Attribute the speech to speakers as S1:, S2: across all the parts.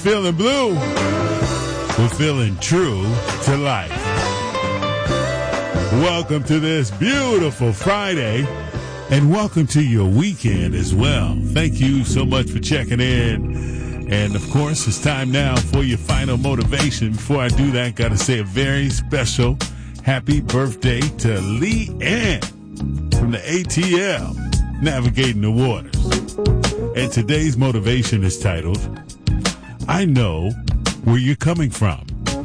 S1: Feeling blue, we're feeling true to life. Welcome to this beautiful Friday, and welcome to your weekend as well. Thank you so much for checking in. And, of course, it's time now for your final motivation. Before I do that, got to say a very special happy birthday to Lee Ann from the ATL, Navigating the Waters. And today's motivation is titled, I know where you're coming from.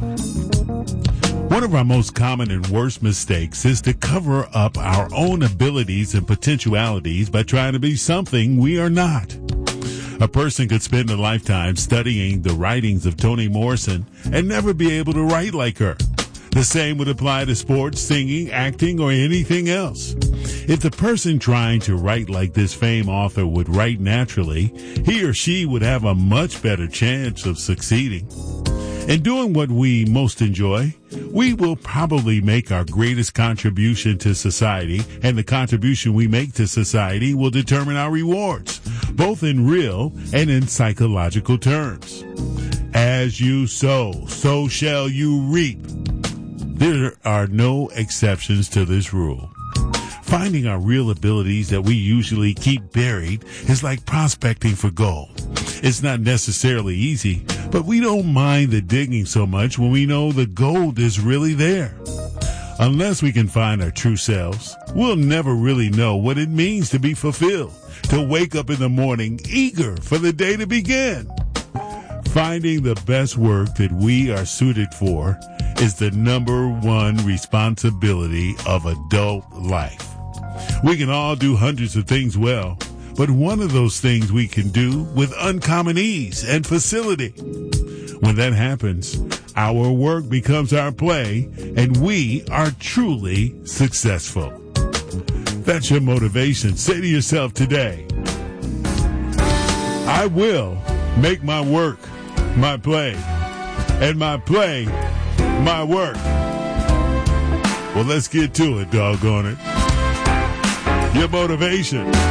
S1: One of our most common and worst mistakes is to cover up our own abilities and potentialities by trying to be something we are not. A person could spend a lifetime studying the writings of Toni Morrison and never be able to write like her. The same would apply to sports, singing, acting, or anything else. If the person trying to write like this famed author would write naturally, he or she would have a much better chance of succeeding. In doing what we most enjoy, we will probably make our greatest contribution to society, and the contribution we make to society will determine our rewards, both in real and in psychological terms. As you sow, so shall you reap. There are no exceptions to this rule. Finding our real abilities that we usually keep buried is like prospecting for gold. It's not necessarily easy, but we don't mind the digging so much when we know the gold is really there. Unless we can find our true selves, we'll never really know what it means to be fulfilled, to wake up in the morning eager for the day to begin. Finding the best work that we are suited for is the number one responsibility of adult life. We can all do hundreds of things well, but one of those things we can do with uncommon ease and facility. When that happens, our work becomes our play, and we are truly successful. That's your motivation. Say to yourself today, I will make my work my play, and my play my work. Well, let's get to it, doggone it. Your motivation.